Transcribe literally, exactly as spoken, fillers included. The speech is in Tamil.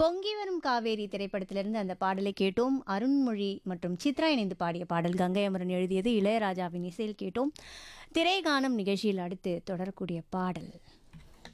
பொங்கி வரும் காவேரி திரைப்படத்திலிருந்து அந்த பாடலை கேட்டோம். அருண்மொழி மற்றும் சித்ரா இணைந்து பாடிய பாடல். கங்கை அமரன் எழுதியது. இளையராஜாவின் இசையில் கேட்டோம். திரைகானம் நிகழ்ச்சியில் அடுத்து தொடரக்கூடிய பாடல்